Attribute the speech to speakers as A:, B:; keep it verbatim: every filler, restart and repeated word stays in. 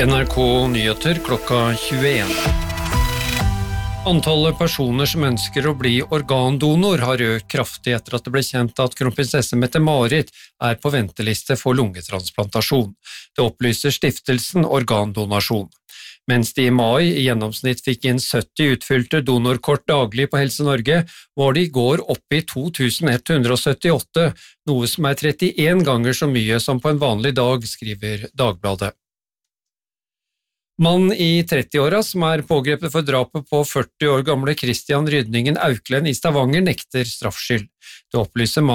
A: N R K Nyheter klokka tjueen. Antallet personer som ønsker å bli organdonor har økt kraftig etter at det ble kjent at kronprinsesse Mette-Marit er på venteliste for lungetransplantasjon. Det opplyser stiftelsen Organdonasjon. Mens de i mai i gjennomsnitt fikk inn sytti utfylte donorkort daglig på Helse Norge, var de i går oppe i to tusen ett hundre syttiåtte, noe som er trettien ganger så mye som på en vanlig dag, skriver Dagbladet. Mann i trettiåra som er pågrepet for drapet på førti år gamle Christian Rydningen Auklend i Stavanger nekter straffskyld. Det opplyser